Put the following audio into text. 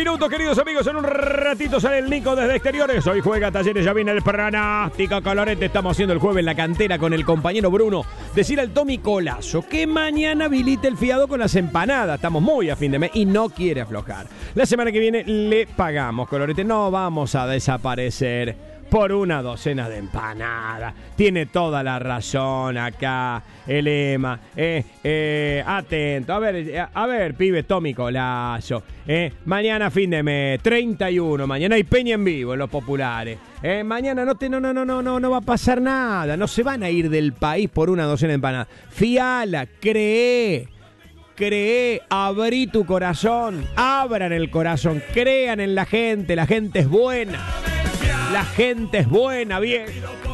minutos, queridos amigos. En un ratito sale el Nico desde exteriores. Hoy juega Talleres, ya viene el pronóstico colorete. Estamos haciendo el jueves en la cantera con el compañero Bruno. Decir al Tommy Colazo que mañana habilite el fiado con las empanadas. Estamos muy a fin de mes y no quiere aflojar. La semana que viene le pagamos, colorete. No vamos a desaparecer por una docena de empanadas. Tiene toda la razón acá el Ema. Atento. A ver, pibe Tommy Colazo. Mañana fin de mes, 31. Mañana hay peña en vivo en los populares. Mañana no va a pasar nada. No se van a ir del país por una docena de empanadas. Fiala, cree, abrí tu corazón. Abran el corazón, crean en la gente es buena. La gente es buena, viejo.